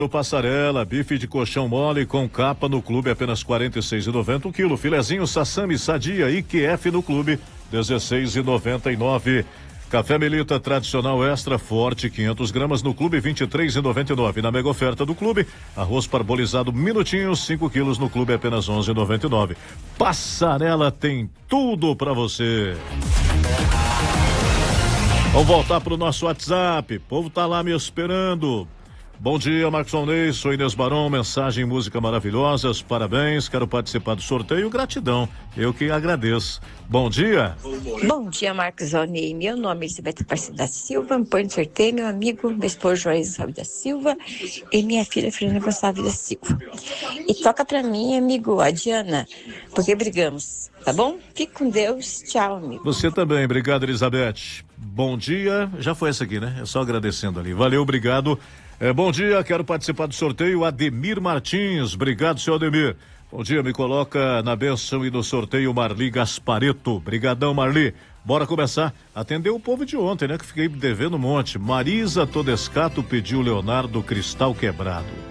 No Passarela, bife de colchão mole com capa no clube apenas R$ 46,90 o quilo. Filezinho Sassami Sadia IQF no clube R$ 16,99. Café Melita tradicional extra forte 500 gramas no clube R$ 23,99. Na mega oferta do clube, arroz parbolizado minutinhos 5 quilos no clube apenas R$ 11,99. Passarela tem tudo para você. Vamos voltar pro nosso WhatsApp. O povo tá lá me esperando. Bom dia, Marcos Alnei, sou Inês Barão, mensagem, música maravilhosas, parabéns, quero participar do sorteio, gratidão, eu que agradeço. Bom dia. Bom dia, Marcos Alnei, meu nome é Elizabeth Aparecida da Silva, me põe no sorteio, meu amigo, meu esposo Joaís da Silva e minha filha Fernanda Gonçalves da Silva. E toca pra mim, amigo, a Diana, porque brigamos, tá bom? Fique com Deus, tchau, amigo. Você também, obrigado, Elizabeth. Bom dia, já foi essa aqui, né? É só agradecendo ali, valeu, obrigado. Bom dia, quero participar do sorteio, Ademir Martins, obrigado, seu Ademir. Bom dia, me coloca na bênção e no sorteio Marli Gaspareto, brigadão, Marli. Bora começar, atender o povo de ontem, né, que fiquei devendo um monte. Marisa Todescato pediu Leonardo Cristal Quebrado.